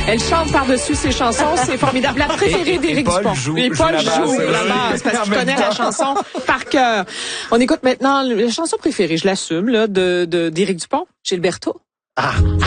Elle chante par-dessus ses chansons, c'est formidable. La préférée d'Éric Dupont. Et Paul joue la basse, parce qu'il connaît la chanson par cœur. On écoute maintenant la chanson préférée, je l'assume, là, d'Éric Dupont, Gilberto. Ah.